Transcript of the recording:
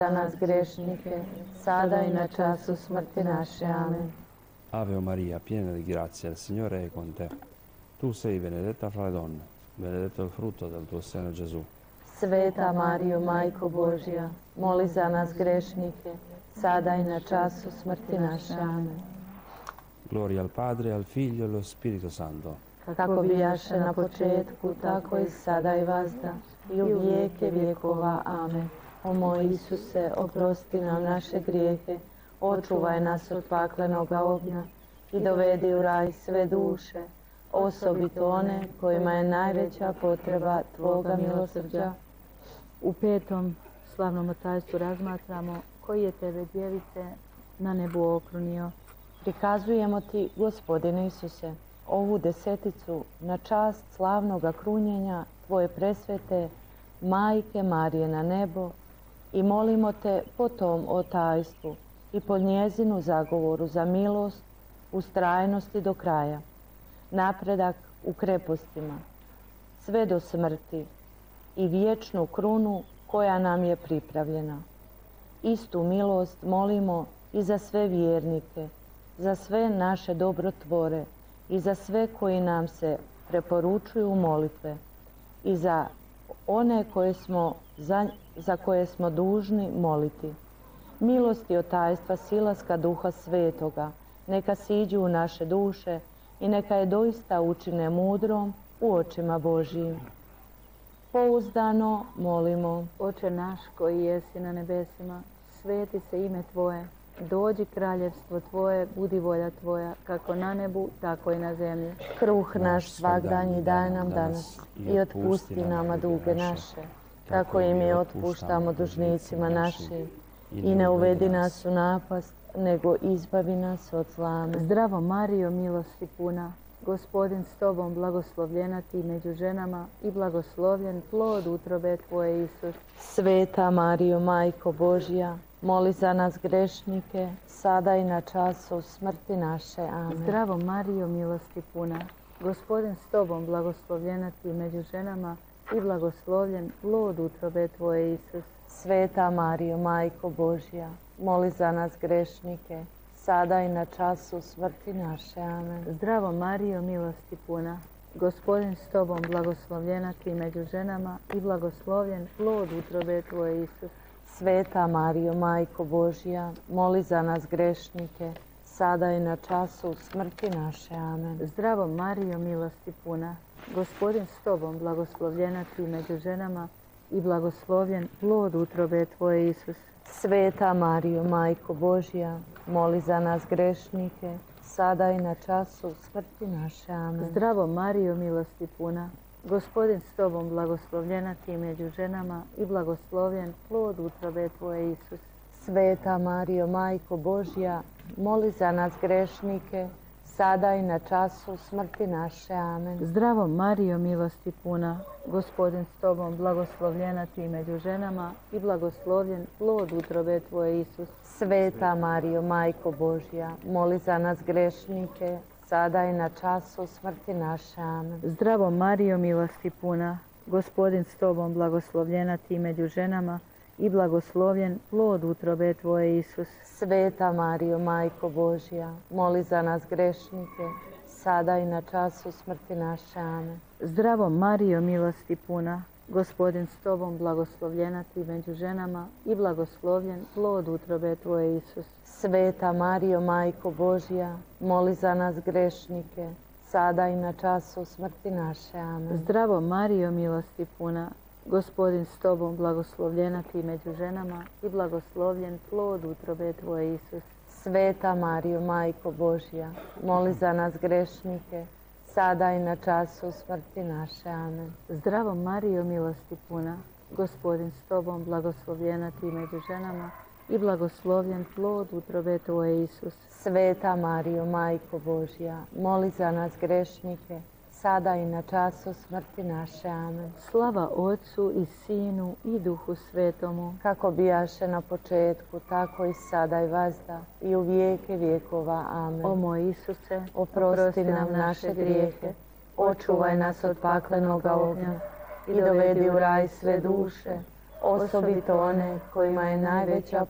za nas grešnike, sada i na času smrti naše. Amen. Ave Maria, piena di grazia, il Signore è con te. Tu sei benedetta fra le donne, benedetto il frutto del tuo seno, Gesù. Sveta Marijo, Majko Božja, moli za nas grešnike, sada i na času smrti naše. Amen. Gloria al Padre, al Figlio e allo Spirito Santo. Kako bijaše na početku, tako i sada i vazda, i u vijeke vjekova. Amen. O moj Isuse, oprosti nam naše grijehe, očuvaj nas od paklenoga ognja i dovedi u raj sve duše, osobito one kojima je najveća potreba Tvoga milosrđa. U petom slavnom tajstvu razmatramo koji je tebe, djevice, na nebu okrunio. Prikazujemo Ti, Gospodine Isuse, ovu deseticu na čast slavnoga krunjenja Tvoje presvete Majke Marije na nebo i molimo Te po tom o tajstvu i po njezinu zagovoru za milost, ustrajnosti do kraja, napredak u krepostima, sve do smrti i vječnu krunu koja nam je pripravljena. Istu milost molimo i za sve vjernike, za sve naše dobrotvore i za sve koji nam se preporučuju u molitve i za one za koje smo dužni moliti. Milosti od tajstva silaska Duha Svetoga neka siđu u naše duše i neka je doista učine mudrom u očima Božjim. Pouzdano molimo. Oče naš koji jesi na nebesima, sveti se ime Tvoje, dođi kraljevstvo Tvoje, budi volja Tvoja, kako na nebu, tako i na zemlji. Kruh naš svagdanji daj nam danas i otpusti nama duge naše, kako i mi otpuštamo dužnicima našim. I ne uvedi nas u napast, nego izbavi nas od zla. Zdravo Marijo, milosti puna, Gospodin s Tobom, blagoslovljena Ti među ženama i blagoslovljen plod utrobe Tvoje, Isus. Sveta Marijo, Majko Božja, moli za nas grešnike, sada i na času smrti naše. Amen. Zdravo Marijo, milosti puna, Gospodin s Tobom, blagoslovljena Ti među ženama i blagoslovljen plod utrobe Tvoje, Isus. Sveta Marijo, Majko Božja, moli za nas grešnike, sada i na času smrti naše. Amen. Zdravo Marijo, milosti puna, Gospodin s Tobom, blagoslovljena Ti među ženama i blagoslovljen plod utrobe Tvoje, Isus. Sveta Marijo, Majko Božja, moli za nas grešnike, sada i na času smrti naše. Amen. Zdravo Marijo, milosti puna, Gospodin s Tobom, blagoslovljena Ti među ženama i blagoslovljen plod utrobe Tvoje, Isus. Sveta Marijo, Majko Božja, moli za nas grešnike, sada i na času smrti naše. Amen. Zdravo Marijo, milosti puna, Gospodin s Tobom, blagoslovljena Ti među ženama i blagoslovljen plod utrobe Tvoje, Isus. Sveta Marijo, Majko Božja, moli za nas grešnike, sada i na času smrti naše. Amen. Zdravo Marijo, milosti puna, Gospodin s Tobom, blagoslovljena Ti među ženama i blagoslovljen plod utrobe Tvoje, Isus. Sveta Marijo, Majko Božja, moli za nas grešnike, sada i na času smrti naše. Amen. Zdravo Marijo, milosti puna, Gospodin s Tobom, blagoslovljena Ti među ženama i blagoslovljen plod utrobe Tvoje, Isus. Sveta Marijo, Majko Božja, moli za nas grešnike, sada i na času smrti naše. Amen. Zdravo Marijo, milosti puna, Gospodin s Tobom, blagoslovljena Ti među ženama i blagoslovljen plod utrobe Tvoje, Isus. Sveta Marijo, Majko Božja, moli za nas grešnike, sada i na času smrti naše. Amen. Zdravo Marijo, milosti puna, Gospodin s Tobom, blagoslovljena Ti među ženama i blagoslovljen plod utrobe Tvoje, Isus. Sveta Marijo, Majko Božja, moli za nas grešnike, sada i na času smrti naše. Amen. Zdravo Marijo, milosti puna, Gospodin s Tobom, blagoslovljena Ti među ženama i blagoslovljen plod utrobe Tvoje, Isus. Sveta Marijo, Majko Božja, moli za nas grešnike, sada i na času smrti naše. Amen. Slava Otcu i Sinu i Duhu Svetomu, kako bijaše na početku, tako i sada i vazda i u vijeke vjekova. Amen. O moj Isuse, oprosti nam naše grijehe, očuvaj nas od paklenoga ognja i dovedi u raj sve duše, osobito one kojima je najveća